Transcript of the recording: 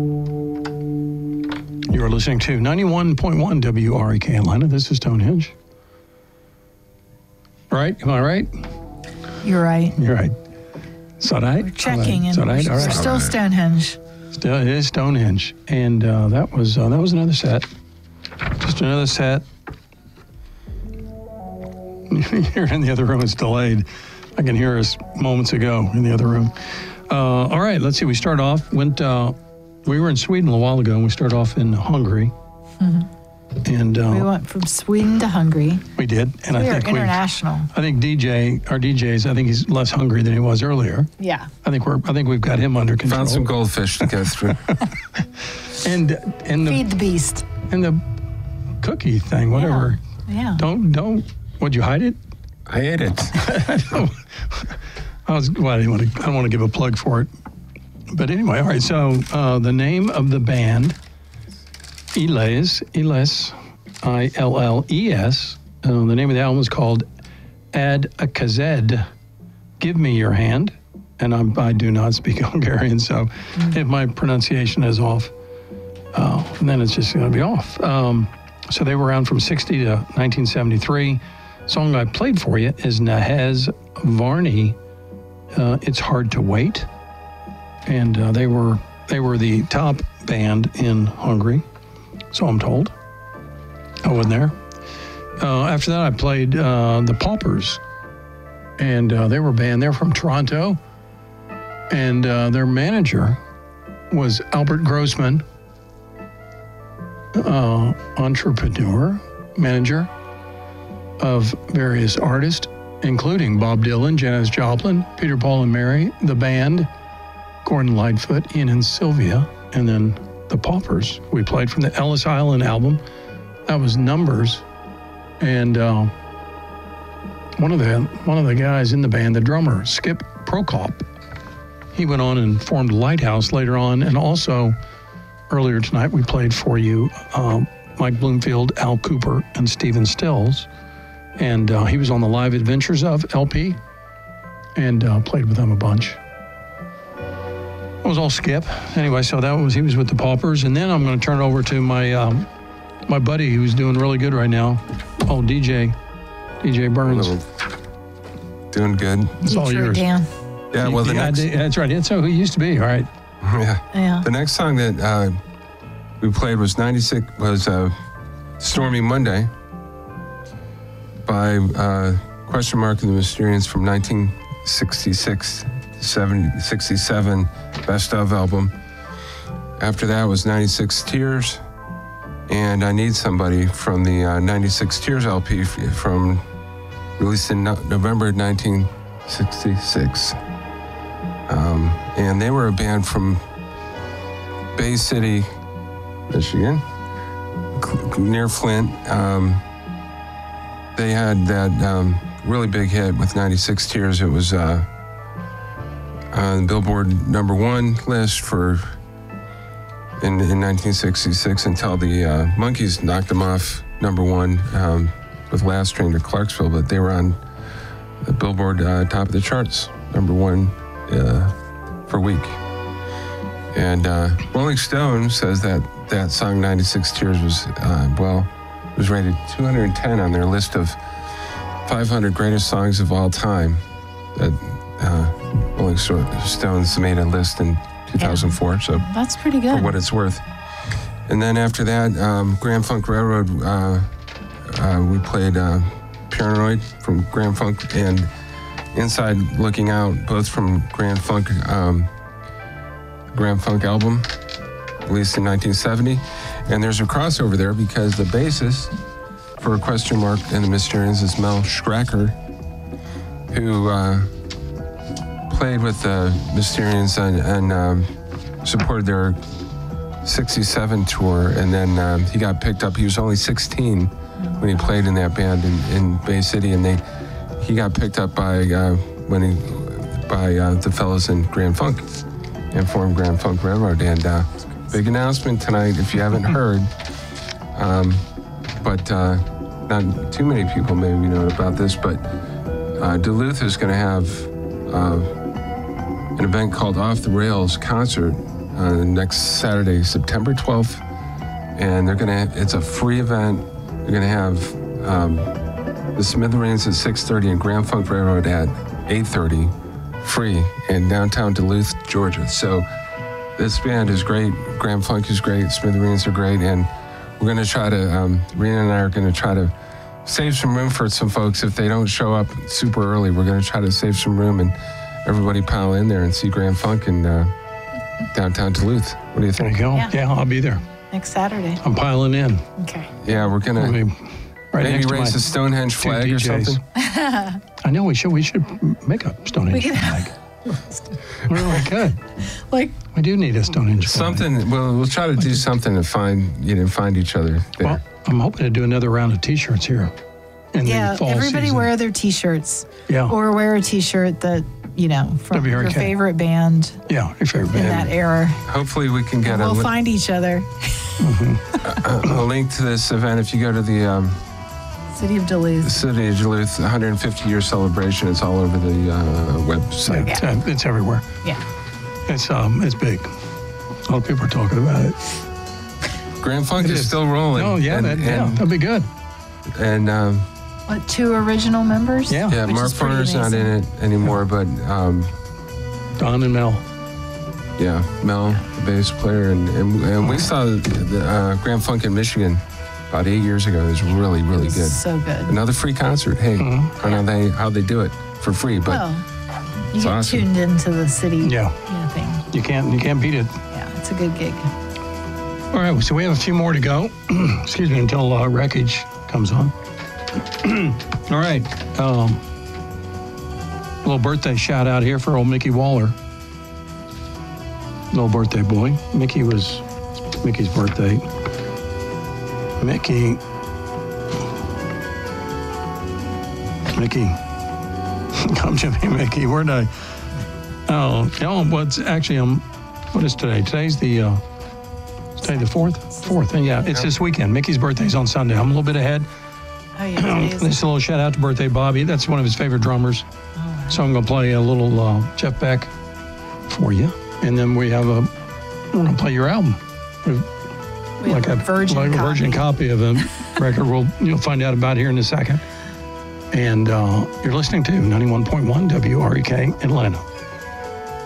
You are listening to 91.1 WREK Atlanta. This is Stonehenge. Right? Am I right? You're right. You're right. Is that right? We're checking, and right? we're still Stonehenge. Still, it is Stonehenge, and that was another set. Just another set. You're in the other room. It's delayed. I can hear us moments ago in the other room. All right, let's see. We start off. We were in Sweden a while ago, and we started off in Hungary. Mm-hmm. And we went from Sweden to Hungary. We did, and I think international. I think our DJ's. I think he's less hungry than he was earlier. Yeah. I think we've got him under control. Found some goldfish to go through. and feed the beast. And the cookie thing, whatever. Yeah. Don't. Would you hide it? I ate it. I don't want to give a plug for it. But anyway, all right. So the name of the band, Illes, ILLES. The name of the album is called Ad a Kazed, Give Me Your Hand. And I do not speak Hungarian, so if my pronunciation is off, then it's just going to be off. So they were around from 60 to 1973. Song I played for you is Nehez Varney. It's Hard to Wait. And they were the top band in Hungary, so I'm told. I wasn't there. After that, I played the Paupers, and they were a band. They're from Toronto, and their manager was Albert Grossman, entrepreneur, manager of various artists, including Bob Dylan, Janis Joplin, Peter, Paul and Mary, the band, Gordon Lightfoot, Ian and Sylvia, and then the Paupers. We played from the Ellis Island album. That was Numbers. And one of the guys in the band, the drummer, Skip Prokop, he went on and formed Lighthouse later on. And also, earlier tonight, we played for you Mike Bloomfield, Al Cooper, and Stephen Stills. And he was on the Live Adventures of LP and played with them a bunch. It was all Skip. Anyway, so he was with the Paupers. And then I'm going to turn it over to my buddy who's doing really good right now. Oh, DJ Burns. Doing good. It's all yours. Dan. Yeah, well, that's right. That's who he used to be, all right. Yeah. The next song that we played was Stormy Monday by Question Mark and the Mysterians from 1966 to 67 Best Of album. After that was 96 Tears, and I Need Somebody from the 96 Tears LP from released in November 1966. And they were a band from Bay City, Michigan, near Flint. They had that really big hit with 96 Tears. It was on the Billboard #1 list in 1966 until the Monkees knocked them off #1 with Last Train to Clarksville, but they were on the Billboard top of the charts, #1 for a week. And Rolling Stone says that song 96 Tears was rated 210 on their list of 500 greatest songs of all time. That Rolling Stones made a list in 2004, so that's pretty good for what it's worth. And then after that, Grand Funk Railroad, we played Paranoid from Grand Funk and Inside Looking Out, both from Grand Funk album, released in 1970. And there's a crossover there because the bassist for Question Mark and the Mysterians is Mel Schracker, who played with the Mysterians and supported their 67 tour. And then he got picked up. He was only 16 when he played in that band in Bay City, and he got picked up by the fellows in Grand Funk and formed Grand Funk Railroad. And big announcement tonight, if you haven't heard, but not too many people maybe know about this, but Duluth is going to have an event called Off the Rails concert next Saturday, September 12th. And it's a free event. They're going to have the Smithereens at 6:30 and Grand Funk Railroad at 8:30, free in downtown Duluth, Georgia. So this band is great. Grand Funk is great. Smithereens are great. And we're going to try to, Rena and I are going to try to save some room for some folks. If they don't show up super early, we're going to try to save some room and everybody pile in there and see Grand Funk in downtown Duluth. What do you There think? you go. Yeah. Yeah, I'll be there. Next Saturday. I'm piling in. Okay. Yeah, we're going I'll to be right maybe next to my raise a Stonehenge two flag or DJs. something. I know we should make a Stonehenge We could- flag. We really could. Like, We do need a Stonehenge flag. Something, we'll try to do something to find each other there. Well, I'm hoping to do another round of T-shirts here in yeah, the fall everybody season. wear their T-shirts. Yeah. Or wear a T-shirt that, from your WRK. favorite band Yeah, your favorite in band. that era. Hopefully we can get We'll find each other. a link to this event. If you go to the City of Duluth. City of Duluth 150-year celebration, it's all over the website. It's everywhere. Yeah. It's big. A lot of people are talking about it. Grand Funk It is is. still rolling. Oh, yeah, that'd be good. And What, 2 original members? Yeah. yeah, Which Mark is pretty Farner's not in amazing. it anymore, but Don and Mel. yeah, Mel, the bass player, and we saw the Grand Funk in Michigan about 8 years ago. It was really, really good. So good. Another free concert. Hey, I don't know how they do it for free, but Well, you it's get awesome. tuned into the city Yeah. thing. You can't beat it. Yeah, it's a good gig. All right, so we have a few more to go. Excuse me, until Wreckage comes on. All right. Little birthday shout out here for old Mickey Waller. Little birthday boy. Mickey's birthday. Mickey. Come to me, Mickey. Where'd I? What's actually, what is today? Today's the 4th? 4th, and yeah, it's this weekend. Mickey's birthday's on Sunday. I'm a little bit ahead. Oh, yeah. today is- This is a little shout out to Birthday Bobby. That's one of his favorite drummers. So I'm going to play a little Jeff Beck for you. And then we're going to play your album. we have a virgin copy of a record you'll find out about here in a second. And you're listening to 91.1 WREK Atlanta.